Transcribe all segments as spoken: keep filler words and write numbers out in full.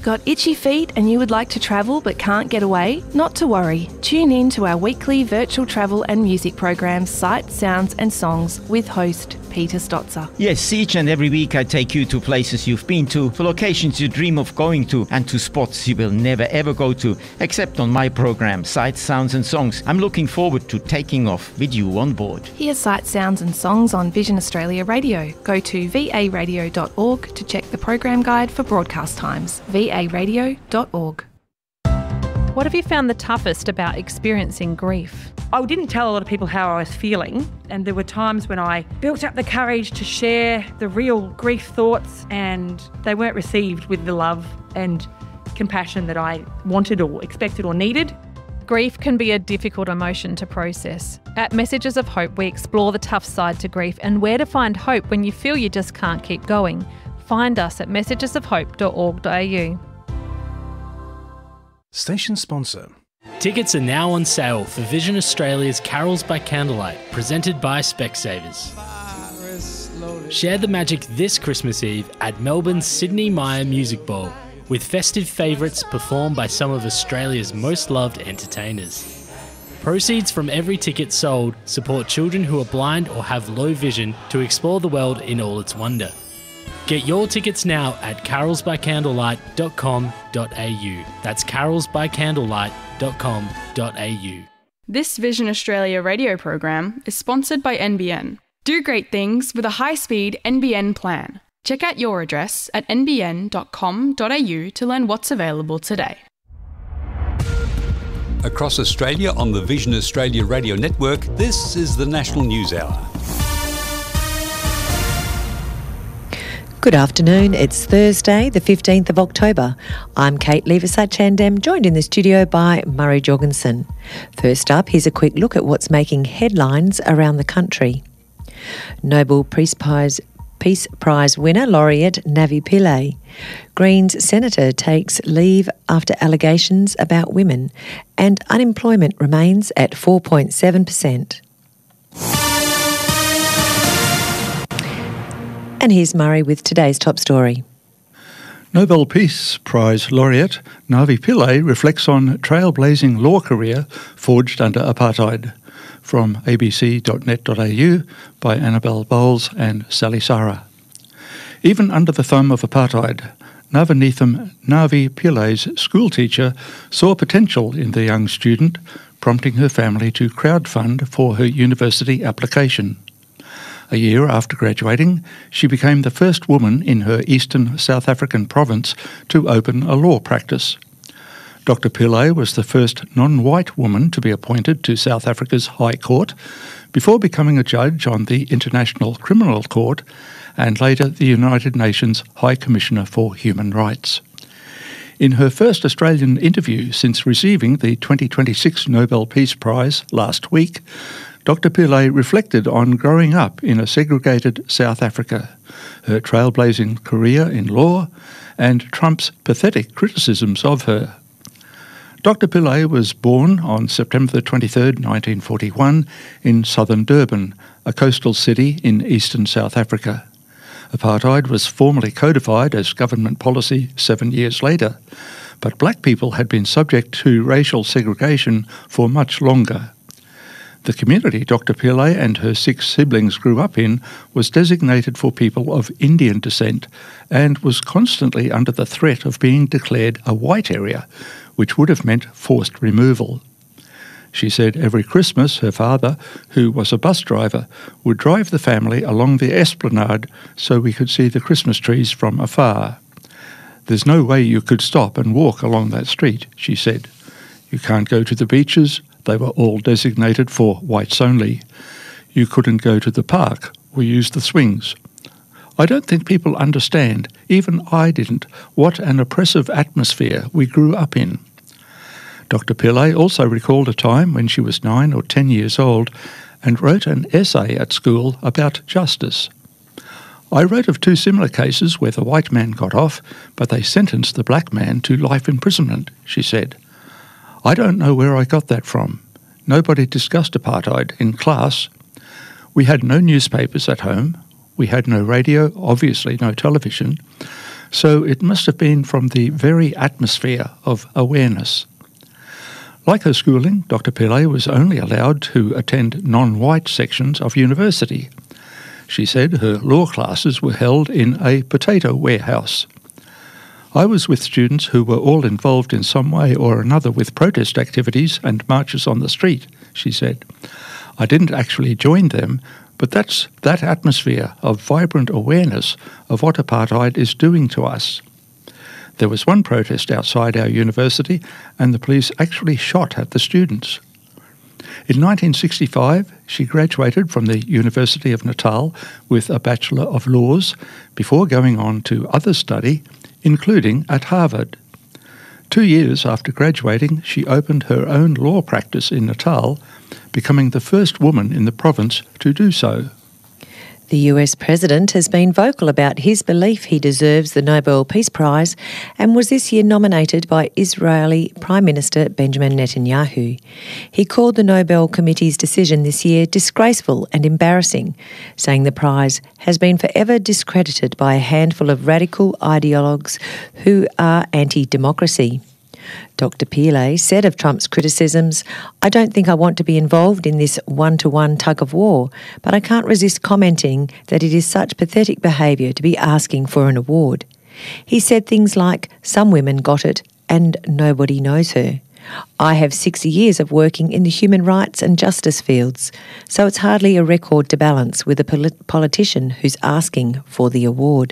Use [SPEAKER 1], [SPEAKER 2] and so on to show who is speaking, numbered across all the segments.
[SPEAKER 1] Got itchy feet and you would like to travel but can't get away? Not to worry. Tune in to our weekly virtual travel and music programs, Sights, Sounds and Songs with host Peter Stotzer.
[SPEAKER 2] Yes, each and every week I take you to places you've been to, for locations you dream of going to, and to spots you will never ever go to, except on my program, Sights, Sounds and Songs. I'm looking forward to taking off with you on board.
[SPEAKER 1] Hear Sights, Sounds and Songs on Vision Australia Radio. Go to v a radio dot org to check the program guide for broadcast times. v a radio dot org.
[SPEAKER 3] What have you found the toughest about experiencing grief?
[SPEAKER 4] I didn't tell a lot of people how I was feeling, and there were times when I built up the courage to share the real grief thoughts, and they weren't received with the love and compassion that I wanted or expected or needed.
[SPEAKER 3] Grief can be a difficult emotion to process. At Messages of Hope, we explore the tough side to grief and where to find hope when you feel you just can't keep going. Find us at messages of hope dot org dot a u.
[SPEAKER 5] Station sponsor.
[SPEAKER 6] Tickets are now on sale for Vision Australia's Carols by Candlelight, presented by Specsavers. Share the magic this Christmas Eve at Melbourne's Sydney Myer Music Bowl, with festive favourites performed by some of Australia's most loved entertainers. Proceeds from every ticket sold support children who are blind or have low vision to explore the world in all its wonder. Get your tickets now at carols by candlelight dot com dot a u. That's carols by candlelight dot com dot a u.
[SPEAKER 7] This Vision Australia radio program is sponsored by N B N. Do great things with a high-speed N B N plan. Check out your address at n b n dot com dot a u to learn what's available today.
[SPEAKER 8] Across Australia on the Vision Australia radio network, this is the National News Hour.
[SPEAKER 9] Good afternoon. It's Thursday, the fifteenth of October. I'm Kate Leaverside-Chandem, joined in the studio by Murray Jorgensen. First up, here's a quick look at what's making headlines around the country. Nobel Peace Prize, Peace Prize winner laureate Navi Pillay. Greens senator takes leave after allegations about women, and unemployment remains at four point seven percent. And here's Murray with today's top story.
[SPEAKER 10] Nobel Peace Prize laureate Navi Pillay reflects on trailblazing law career forged under apartheid. From a b c dot net dot a u by Annabelle Bowles and Sally Sarah. Even under the thumb of apartheid, Navanitham Navi Pillay's schoolteacher saw potential in the young student, prompting her family to crowdfund for her university application. A year after graduating, she became the first woman in her eastern South African province to open a law practice. Doctor Pillay was the first non-white woman to be appointed to South Africa's High Court, before becoming a judge on the International Criminal Court and later the United Nations High Commissioner for Human Rights. In her first Australian interview since receiving the twenty twenty-six Nobel Peace Prize last week, Doctor Pillay reflected on growing up in a segregated South Africa, her trailblazing career in law, and Trump's pathetic criticisms of her. Doctor Pillay was born on September twenty-third, nineteen forty-one, in southern Durban, a coastal city in eastern South Africa. Apartheid was formally codified as government policy seven years later, but black people had been subject to racial segregation for much longer. The community Doctor Pillay and her six siblings grew up in was designated for people of Indian descent and was constantly under the threat of being declared a white area, which would have meant forced removal. She said every Christmas her father, who was a bus driver, would drive the family along the esplanade so we could see the Christmas trees from afar. There's no way you could stop and walk along that street, she said. You can't go to the beaches. They were all designated for whites only. You couldn't go to the park or use the swings. I don't think people understand, even I didn't, what an oppressive atmosphere we grew up in. Doctor Pillay also recalled a time when she was nine or ten years old and wrote an essay at school about justice. I wrote of two similar cases where the white man got off, but they sentenced the black man to life imprisonment, she said. I don't know where I got that from. Nobody discussed apartheid in class. We had no newspapers at home. We had no radio, obviously no television. so it must have been from the very atmosphere of awareness. Like her schooling, Doctor Pillay was only allowed to attend non-white sections of university. She said her law classes were held in a potato warehouse. I was with students who were all involved in some way or another with protest activities and marches on the street, she said. I didn't actually join them, but that's that atmosphere of vibrant awareness of what apartheid is doing to us. There was one protest outside our university, and the police actually shot at the students. In nineteen sixty-five, she graduated from the University of Natal with a Bachelor of Laws before going on to other study, including at Harvard. Two years after graduating, she opened her own law practice in Natal, becoming the first woman in the province to do so.
[SPEAKER 9] The U S President has been vocal about his belief he deserves the Nobel Peace Prize and was this year nominated by Israeli Prime Minister Benjamin Netanyahu. He called the Nobel Committee's decision this year disgraceful and embarrassing, saying the prize has been forever discredited by a handful of radical ideologues who are anti-democracy. Doctor Pillay said of Trump's criticisms, "I don't think I want to be involved in this one-to-one tug of war, but I can't resist commenting that it is such pathetic behaviour to be asking for an award." He said things like, "Some women got it and nobody knows her. I have six years of working in the human rights and justice fields, so it's hardly a record to balance with a polit- politician who's asking for the award."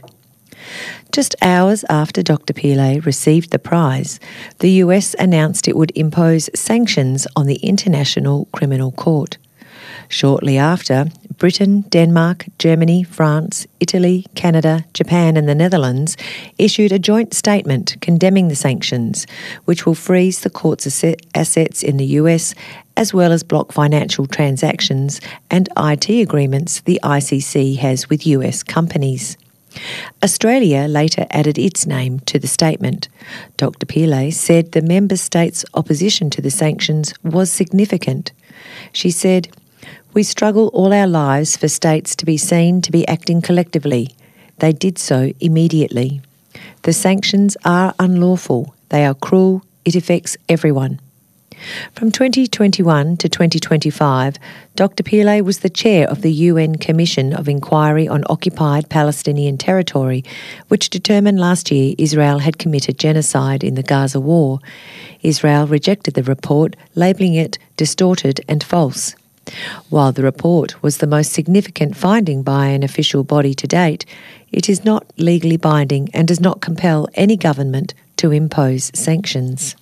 [SPEAKER 9] Just hours after Doctor Pillay received the prize, the U S announced it would impose sanctions on the International Criminal Court. Shortly after, Britain, Denmark, Germany, France, Italy, Canada, Japan and the Netherlands issued a joint statement condemning the sanctions, which will freeze the court's assets in the U S as well as block financial transactions and I T agreements the I C C has with U S companies. Australia later added its name to the statement. Doctor Pillay said the member states' opposition to the sanctions was significant. She said, "We struggle all our lives for states to be seen to be acting collectively. They did so immediately. The sanctions are unlawful. They are cruel. It affects everyone." From twenty twenty-one to twenty twenty-five, Doctor Pillay was the chair of the U N Commission of Inquiry on Occupied Palestinian Territory, which determined last year Israel had committed genocide in the Gaza war. Israel rejected the report, labelling it distorted and false. While the report was the most significant finding by an official body to date, it is not legally binding and does not compel any government to impose sanctions.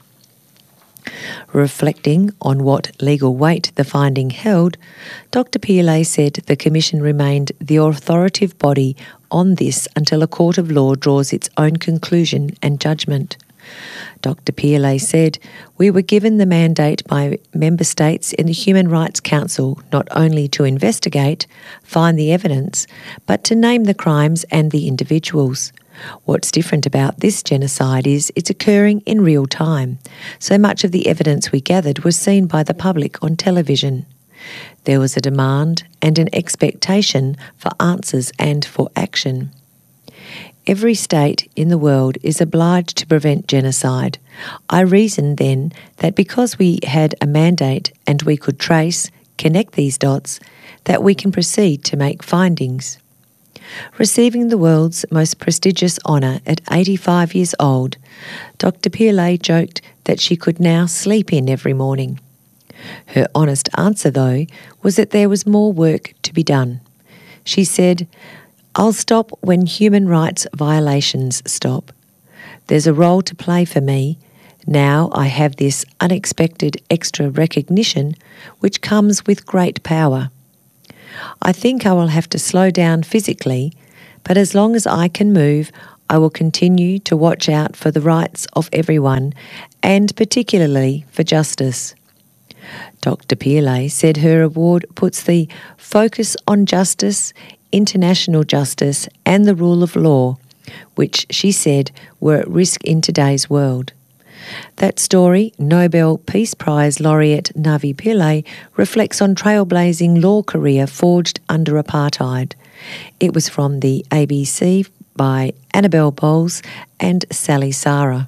[SPEAKER 9] Reflecting on what legal weight the finding held, Doctor Pillay said the Commission remained the authoritative body on this until a court of law draws its own conclusion and judgment. Doctor Pillay said, "We were given the mandate by member states in the Human Rights Council not only to investigate, find the evidence, but to name the crimes and the individuals. What's different about this genocide is it's occurring in real time, so much of the evidence we gathered was seen by the public on television. There was a demand and an expectation for answers and for action. Every state in the world is obliged to prevent genocide. I reasoned then that because we had a mandate and we could trace, connect these dots, that we can proceed to make findings." Receiving the world's most prestigious honour at eighty-five years old, Doctor Pillay joked that she could now sleep in every morning. Her honest answer, though, was that there was more work to be done. She said, "I'll stop when human rights violations stop. There's a role to play for me. Now I have this unexpected extra recognition which comes with great power. I think I will have to slow down physically, but as long as I can move, I will continue to watch out for the rights of everyone, and particularly for justice." Doctor Pillay said her award puts the focus on justice, international justice and the rule of law, which she said were at risk in today's world. That story, Nobel Peace Prize laureate Navi Pillay reflects on trailblazing law career forged under apartheid. It was from the A B C by Annabelle Bowles and Sally Sarah.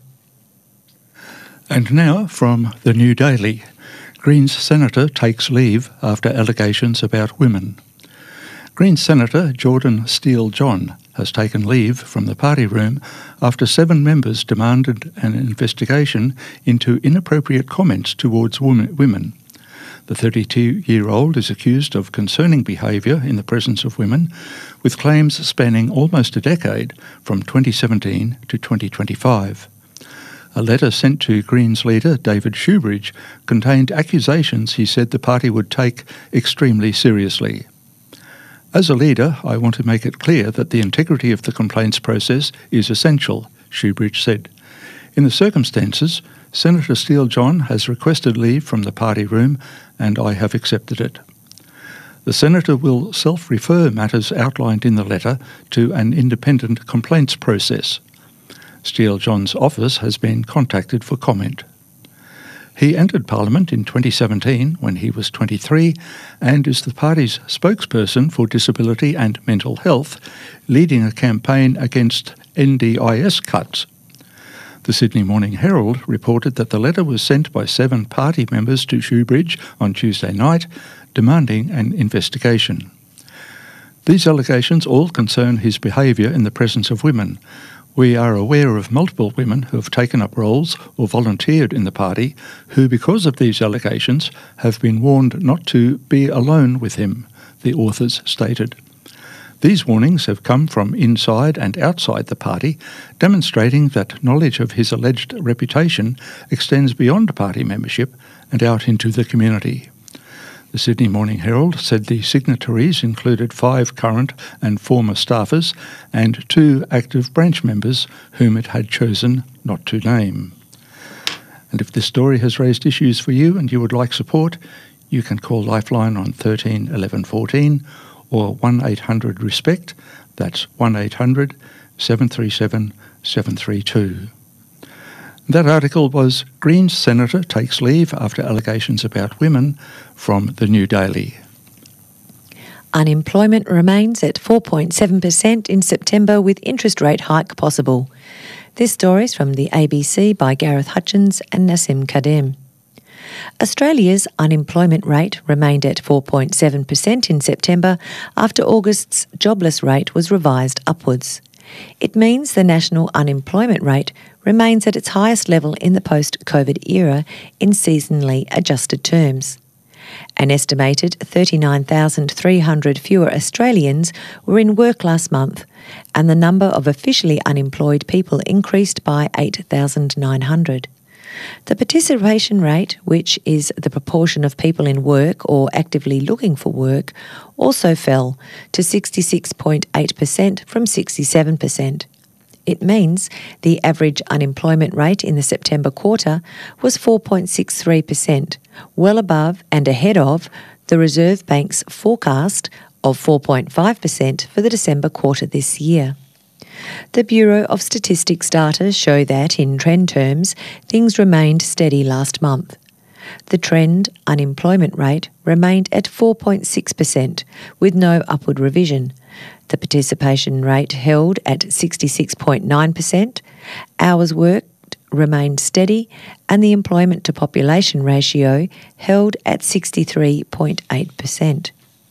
[SPEAKER 10] And now from the New Daily. Greens Senator takes leave after allegations about women. Greens Senator Jordan Steele-John has taken leave from the party room after seven members demanded an investigation into inappropriate comments towards women. The thirty-two-year-old is accused of concerning behaviour in the presence of women, with claims spanning almost a decade, from twenty seventeen to twenty twenty-five. A letter sent to Greens leader David Shoebridge contained accusations he said the party would take extremely seriously. As a leader, I want to make it clear that the integrity of the complaints process is essential, Shoebridge said. In the circumstances, Senator Steele-John has requested leave from the party room and I have accepted it. The Senator will self-refer matters outlined in the letter to an independent complaints process. Steele-John's office has been contacted for comment. He entered Parliament in twenty seventeen when he was twenty-three and is the party's spokesperson for disability and mental health, leading a campaign against N D I S cuts. The Sydney Morning Herald reported that the letter was sent by seven party members to Shoebridge on Tuesday night, demanding an investigation. These allegations all concern his behaviour in the presence of women. We are aware of multiple women who have taken up roles or volunteered in the party who, because of these allegations, have been warned not to be alone with him, the authors stated. These warnings have come from inside and outside the party, demonstrating that knowledge of his alleged reputation extends beyond party membership and out into the community. The Sydney Morning Herald said the signatories included five current and former staffers and two active branch members whom it had chosen not to name. And if this story has raised issues for you and you would like support, you can call Lifeline on thirteen eleven fourteen or one eight hundred RESPECT, that's one eight hundred seven three seven seven three two. That article was Greens Senator takes leave after allegations about women from the New Daily.
[SPEAKER 9] Unemployment remains at four point seven percent in September with interest rate hike possible. This story is from the A B C by Gareth Hutchins and Nassim Kadem. Australia's unemployment rate remained at four point seven percent in September after August's jobless rate was revised upwards. It means the national unemployment rate remains at its highest level in the post-COVID era in seasonally adjusted terms. An estimated thirty-nine thousand three hundred fewer Australians were in work last month, and the number of officially unemployed people increased by eight thousand nine hundred. The participation rate, which is the proportion of people in work or actively looking for work, also fell to sixty-six point eight percent from sixty-seven percent. It means the average unemployment rate in the September quarter was four point six three percent, well above and ahead of the Reserve Bank's forecast of four point five percent for the December quarter this year. The Bureau of Statistics data show that, in trend terms, things remained steady last month. The trend unemployment rate remained at four point six percent, with no upward revision. The participation rate held at sixty-six point nine percent, hours worked remained steady, and the employment to population ratio held at sixty-three point eight percent.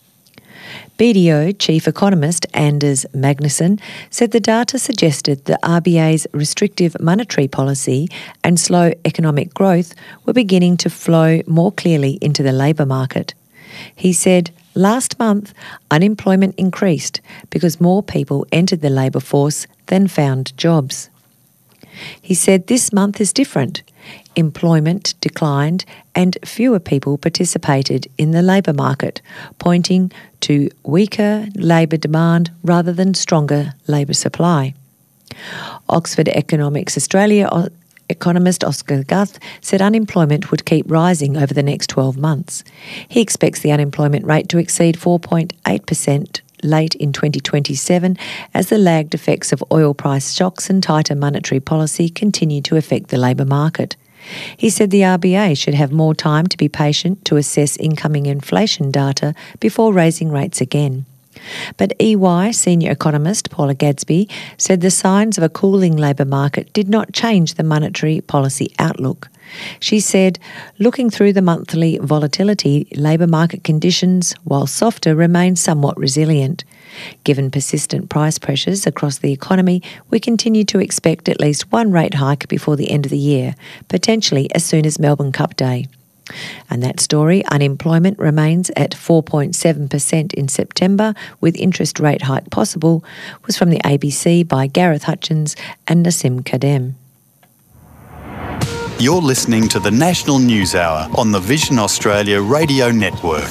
[SPEAKER 9] B D O Chief Economist Anders Magnusson said the data suggested the R B A's restrictive monetary policy and slow economic growth were beginning to flow more clearly into the labour market. He said, last month, unemployment increased because more people entered the labour force than found jobs. He said this month is different. Employment declined and fewer people participated in the labour market, pointing to weaker labour demand rather than stronger labour supply. Oxford Economics Australia economist Oscar Guth said unemployment would keep rising over the next twelve months. He expects the unemployment rate to exceed four point eight percent late in twenty twenty-seven as the lagged effects of oil price shocks and tighter monetary policy continue to affect the labour market. He said the R B A should have more time to be patient to assess incoming inflation data before raising rates again. But E Y senior economist Paula Gadsby said the signs of a cooling labour market did not change the monetary policy outlook. She said, looking through the monthly volatility, labour market conditions, while softer, remain somewhat resilient. Given persistent price pressures across the economy, we continue to expect at least one rate hike before the end of the year, potentially as soon as Melbourne Cup Day. And that story, unemployment remains at four point seven percent in September, with interest rate hike possible, was from the A B C by Gareth Hutchins and Nassim Kadem.
[SPEAKER 5] You're listening to the National News Hour on the Vision Australia Radio Network.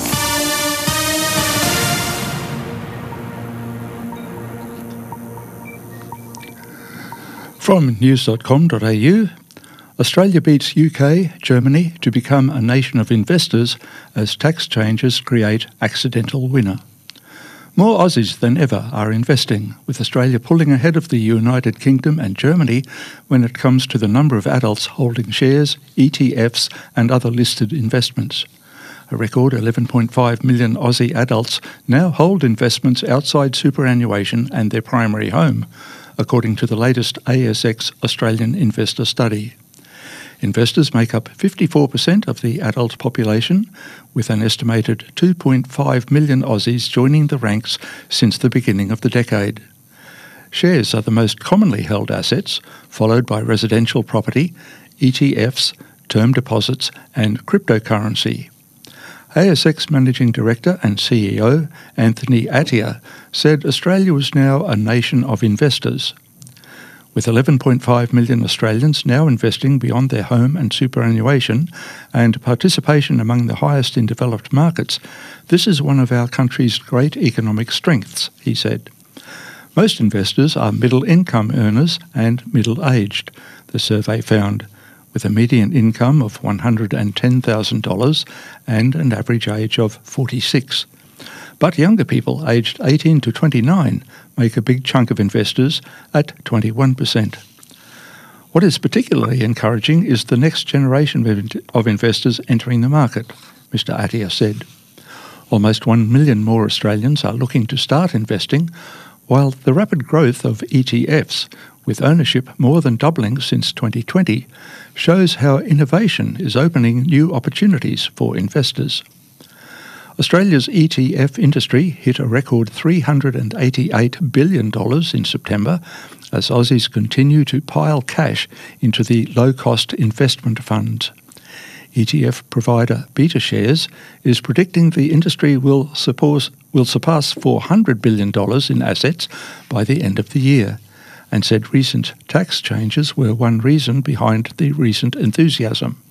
[SPEAKER 10] From news dot com dot a u, Australia beats U K, Germany to become a nation of investors as tax changes create accidental winner. More Aussies than ever are investing, with Australia pulling ahead of the United Kingdom and Germany when it comes to the number of adults holding shares, E T Fs and other listed investments. A record eleven point five million Aussie adults now hold investments outside superannuation and their primary home, according to the latest A S X Australian Investor Study. Investors make up fifty-four percent of the adult population, with an estimated two point five million Aussies joining the ranks since the beginning of the decade. Shares are the most commonly held assets, followed by residential property, E T Fs, term deposits and cryptocurrency. A S X Managing Director and C E O Anthony Attia said Australia was now a nation of investors. With eleven point five million Australians now investing beyond their home and superannuation and participation among the highest in developed markets, this is one of our country's great economic strengths, he said. Most investors are middle-income earners and middle-aged, the survey found, with a median income of one hundred ten thousand dollars and an average age of forty-six. But younger people aged eighteen to twenty-nine make a big chunk of investors at twenty-one percent. What is particularly encouraging is the next generation of investors entering the market, Mister Attia said. Almost one million more Australians are looking to start investing, while the rapid growth of E T Fs, with ownership more than doubling since twenty twenty, shows how innovation is opening new opportunities for investors. Australia's E T F industry hit a record three hundred eighty-eight billion dollars in September as Aussies continue to pile cash into the low-cost investment funds. E T F provider BetaShares is predicting the industry will, suppose, will surpass four hundred billion dollars in assets by the end of the year, and said recent tax changes were one reason behind the recent enthusiasm.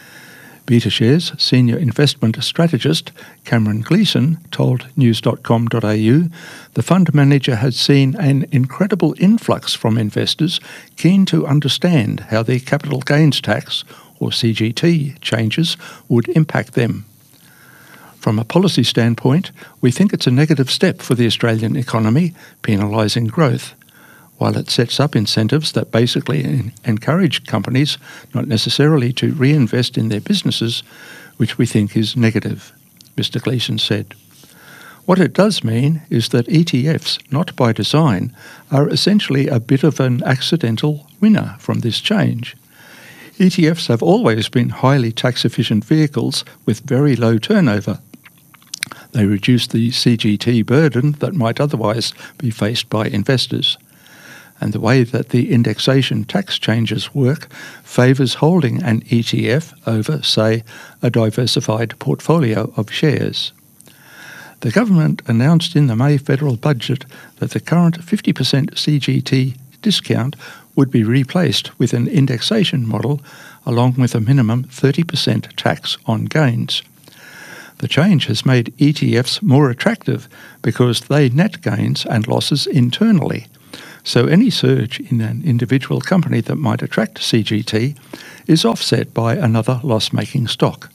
[SPEAKER 10] BetaShares senior investment strategist Cameron Gleeson told news dot com dot a u the fund manager had seen an incredible influx from investors keen to understand how the capital gains tax, or C G T, changes would impact them. From a policy standpoint, we think it's a negative step for the Australian economy, penalising growth, while it sets up incentives that basically encourage companies not necessarily to reinvest in their businesses, which we think is negative, Mister Gleeson said. What it does mean is that E T Fs, not by design, are essentially a bit of an accidental winner from this change. E T Fs have always been highly tax-efficient vehicles with very low turnover. They reduce the C G T burden that might otherwise be faced by investors. And the way that the indexation tax changes work favours holding an E T F over, say, a diversified portfolio of shares. The government announced in the May federal budget that the current fifty percent C G T discount would be replaced with an indexation model along with a minimum thirty percent tax on gains. The change has made E T Fs more attractive because they net gains and losses internally. So any surge in an individual company that might attract C G T is offset by another loss-making stock.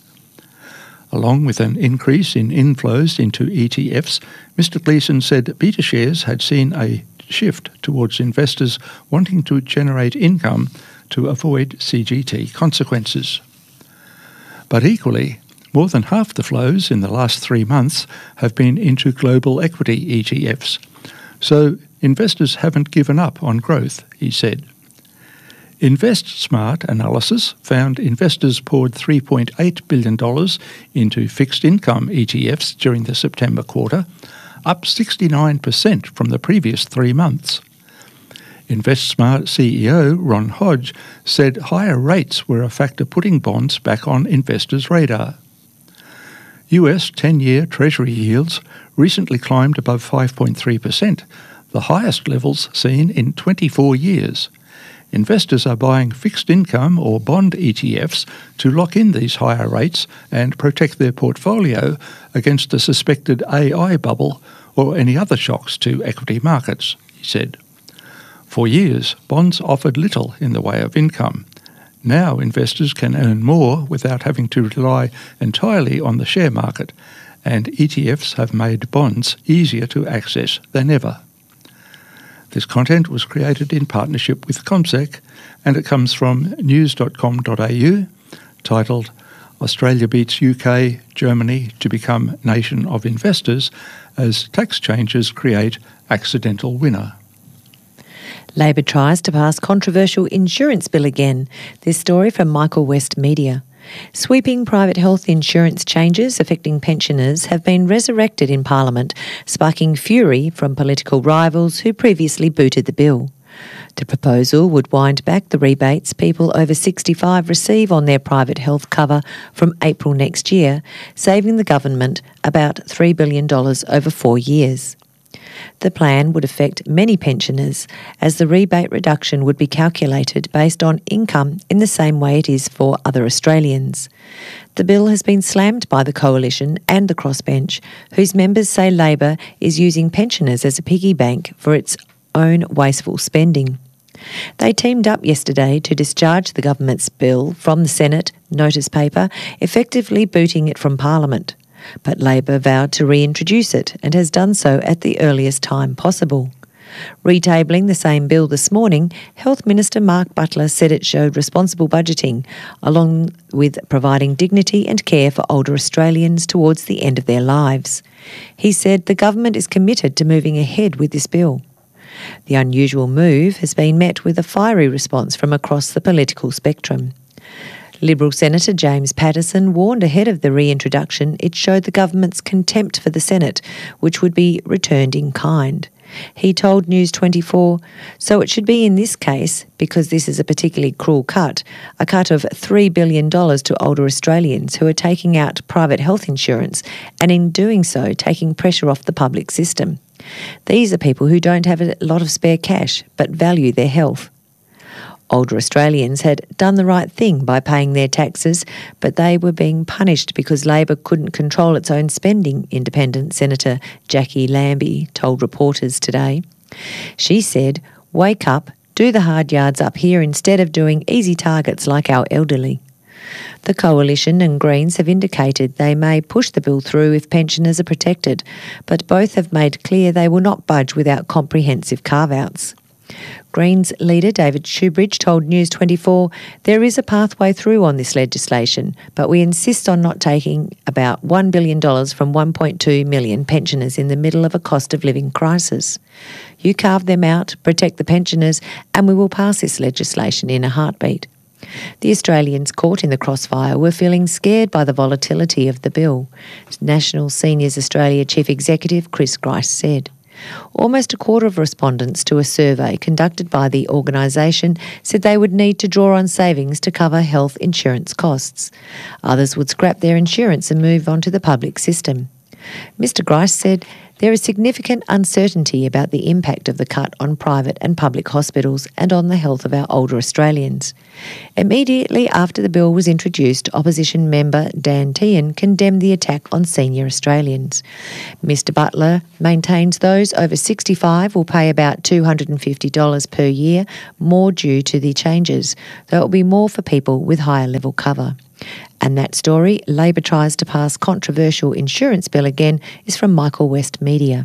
[SPEAKER 10] Along with an increase in inflows into E T Fs, Mister Gleeson said BetaShares had seen a shift towards investors wanting to generate income to avoid C G T consequences. But equally, More than half the flows in the last three months have been into global equity E T Fs. So investors haven't given up on growth, he said. InvestSmart analysis found investors poured three point eight billion dollars into fixed income E T Fs during the September quarter, up sixty-nine percent from the previous three months. InvestSmart C E O Ron Hodge said higher rates were a factor putting bonds back on investors' radar. U S ten-year Treasury yields recently climbed above five point three percent, the highest levels seen in twenty-four years. Investors are buying fixed income or bond E T Fs to lock in these higher rates and protect their portfolio against a suspected A I bubble or any other shocks to equity markets, he said. For years, bonds offered little in the way of income. Now investors can earn more without having to rely entirely on the share market, and E T Fs have made bonds easier to access than ever. This content was created in partnership with CommSec, and it comes from news dot com dot a u, titled Australia Beats U K, Germany to Become Nation of Investors as Tax Changes Create Accidental Winner.
[SPEAKER 9] Labor tries to pass controversial insurance bill again. This story from Michael West Media. Sweeping private health insurance changes affecting pensioners have been resurrected in Parliament, sparking fury from political rivals who previously booted the bill. The proposal would wind back the rebates people over sixty-five receive on their private health cover from April next year, saving the government about three billion dollars over four years. The plan would affect many pensioners, as the rebate reduction would be calculated based on income in the same way it is for other Australians. The bill has been slammed by the Coalition and the Crossbench, whose members say Labor is using pensioners as a piggy bank for its own wasteful spending. They teamed up yesterday to discharge the government's bill from the Senate notice paper, effectively booting it from Parliament. But Labor vowed to reintroduce it and has done so at the earliest time possible. Retabling the same bill this morning, Health Minister Mark Butler said it showed responsible budgeting, along with providing dignity and care for older Australians towards the end of their lives. He said the government is committed to moving ahead with this bill. The unusual move has been met with a fiery response from across the political spectrum. Liberal Senator James Patterson warned ahead of the reintroduction it showed the government's contempt for the Senate, which would be returned in kind. He told News twenty-four, so it should be in this case, because this is a particularly cruel cut, a cut of three billion dollars to older Australians who are taking out private health insurance and in doing so taking pressure off the public system. These are people who don't have a lot of spare cash but value their health. Older Australians had done the right thing by paying their taxes, but they were being punished because Labor couldn't control its own spending, Independent Senator Jackie Lambie told reporters today. She said, "Wake up, do the hard yards up here instead of doing easy targets like our elderly." The Coalition and Greens have indicated they may push the bill through if pensioners are protected, but both have made clear they will not budge without comprehensive carve-outs. Greens leader David Shoebridge told News twenty-four, there is a pathway through on this legislation, but we insist on not taking about one billion dollars from one point two million pensioners in the middle of a cost of living crisis. You carve them out, protect the pensioners, and we will pass this legislation in a heartbeat. The Australians caught in the crossfire were feeling scared by the volatility of the bill, National Seniors Australia Chief Executive Chris Grice said. Almost a quarter of respondents to a survey conducted by the organisation said they would need to draw on savings to cover health insurance costs. Others would scrap their insurance and move on to the public system. Mister Grice said there is significant uncertainty about the impact of the cut on private and public hospitals and on the health of our older Australians. Immediately after the bill was introduced, opposition member Dan Tehan condemned the attack on senior Australians. Mister Butler maintains those over sixty-five will pay about two hundred fifty dollars per year more due to the changes, though it will be more for people with higher level cover. And that story, Labor tries to pass controversial insurance bill again, is from Michael West Media.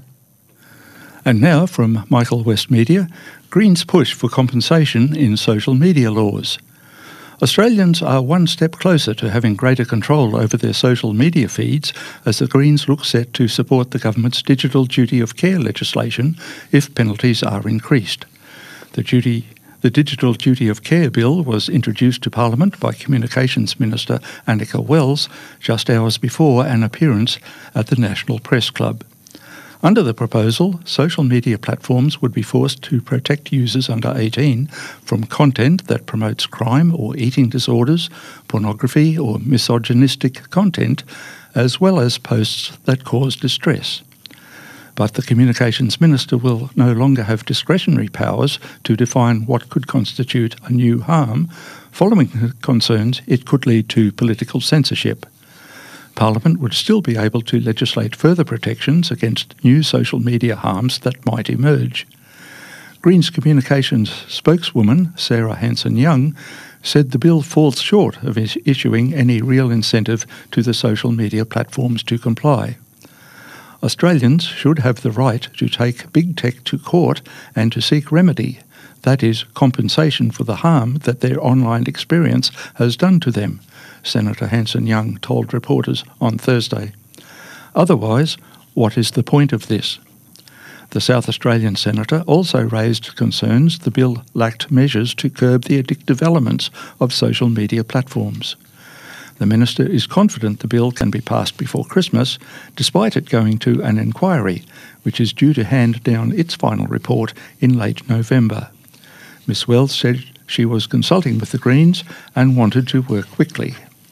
[SPEAKER 10] And now from Michael West Media, Greens push for compensation in social media laws. Australians are one step closer to having greater control over their social media feeds as the Greens look set to support the government's digital duty of care legislation if penalties are increased. The duty The Digital Duty of Care Bill was introduced to Parliament by Communications Minister Annika Wells just hours before an appearance at the National Press Club. Under the proposal, social media platforms would be forced to protect users under eighteen from content that promotes crime or eating disorders, pornography or misogynistic content, as well as posts that cause distress. But the Communications Minister will no longer have discretionary powers to define what could constitute a new harm, following concerns it could lead to political censorship. Parliament would still be able to legislate further protections against new social media harms that might emerge. Greens Communications spokeswoman Sarah Hanson-Young said the bill falls short of is- issuing any real incentive to the social media platforms to comply. Australians should have the right to take big tech to court and to seek remedy, that is, compensation for the harm that their online experience has done to them, Senator Hanson-Young told reporters on Thursday. Otherwise, what is the point of this? The South Australian senator also raised concerns the bill lacked measures to curb the addictive elements of social media platforms. The minister is confident the bill can be passed before Christmas, despite it going to an inquiry, which is due to hand down its final report in late November. Miss Wells said she was consulting with the Greens and wanted to work quickly.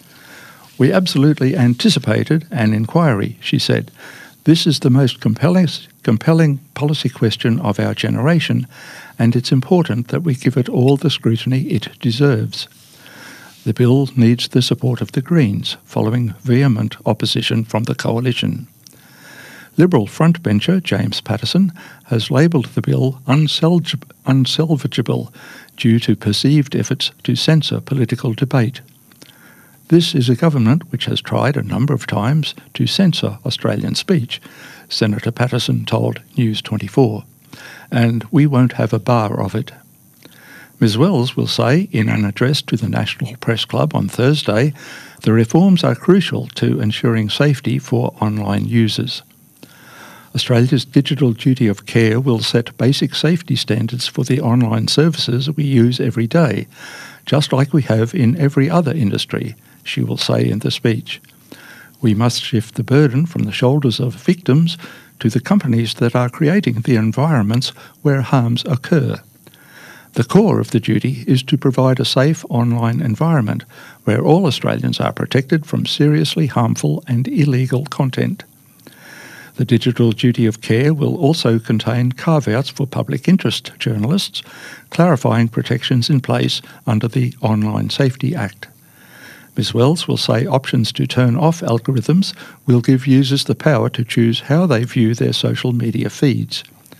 [SPEAKER 10] "We absolutely anticipated an inquiry," she said. "This is the most compelling, compelling policy question of our generation, and it's important that we give it all the scrutiny it deserves." The bill needs the support of the Greens, following vehement opposition from the coalition. Liberal frontbencher James Paterson has labelled the bill unsalg- unsalvageable due to perceived efforts to censor political debate. This is a government which has tried a number of times to censor Australian speech, Senator Paterson told News twenty-four, and we won't have a bar of it. Miz Wells will say in an address to the National Press Club on Thursday, the reforms are crucial to ensuring safety for online users. Australia's digital duty of care will set basic safety standards for the online services we use every day, just like we have in every other industry, she will say in the speech. We must shift the burden from the shoulders of victims to the companies that are creating the environments where harms occur. The core of the duty is to provide a safe online environment where all Australians are protected from seriously harmful and illegal content. The digital duty of care will also contain carve-outs for public interest journalists, clarifying protections in place under the Online Safety Act. Miz Wells will say options to turn off algorithms will give users the power to choose how they view their social media feeds.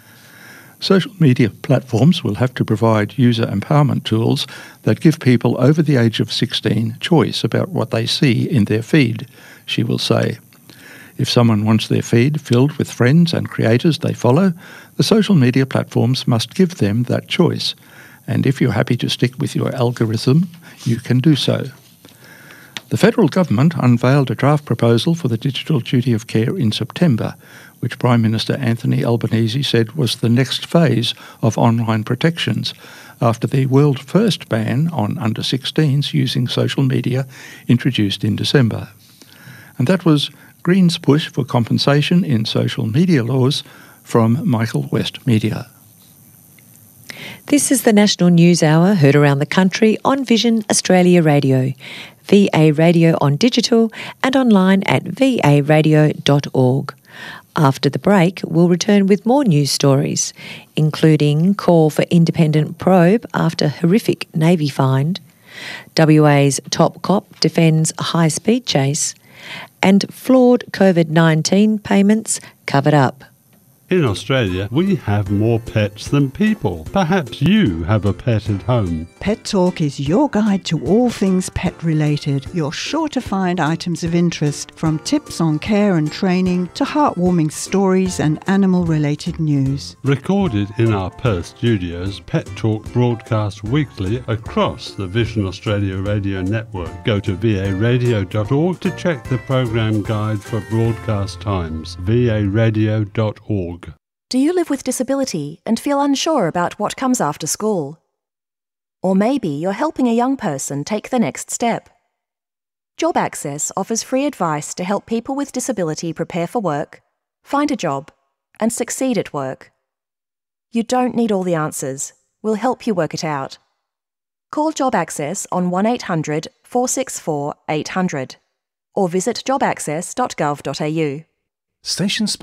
[SPEAKER 10] Social media platforms will have to provide user empowerment tools that give people over the age of sixteen choice about what they see in their feed, she will say. If someone wants their feed filled with friends and creators they follow, the social media platforms must give them that choice. And if you're happy to stick with your algorithm, you can do so. The federal government unveiled a draft proposal for the digital duty of care in September, which Prime Minister Anthony Albanese said was the next phase of online protections after the world first ban on under sixteens using social media introduced in December. And that was Greens' push for compensation in social media laws from Michael West Media.
[SPEAKER 9] This is the National News Hour, heard around the country on Vision Australia Radio, V A Radio on digital and online at v a radio dot org. After the break, we'll return with more news stories, including call for independent probe after horrific Navy find, W A's top cop defends a high-speed chase, and flawed COVID nineteen payments covered up.
[SPEAKER 11] In Australia, we have more pets than people. Perhaps you have a pet at home.
[SPEAKER 12] Pet Talk is your guide to all things pet related. You're sure to find items of interest, from tips on care and training to heartwarming stories and animal related news.
[SPEAKER 11] Recorded in our Perth studios, Pet Talk broadcasts weekly across the Vision Australia radio network. Go to v a radio dot org to check the program guide for broadcast times. v a radio dot org.
[SPEAKER 13] Do you live with disability and feel unsure about what comes after school? Or maybe you're helping a young person take the next step. Job Access offers free advice to help people with disability prepare for work, find a job, and succeed at work. You don't need all the answers. We'll help you work it out. Call Job Access on one eight hundred, four six four, eight hundred or visit job access dot gov dot a u.
[SPEAKER 14] Station